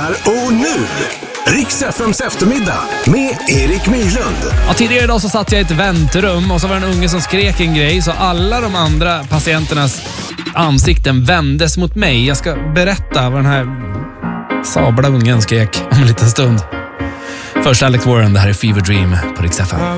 Här och nu, Rix FMs eftermiddag med Erik Myrlund. Ja, tidigare idag så satt jag i ett väntrum och så var det en unge som skrek en grej, så alla de andra patienternas ansikten vändes mot mig. Jag ska berätta vad den här sabla ungen skrek om en liten stund. Först Alex Warren, det här är Fever Dream på Rix FM.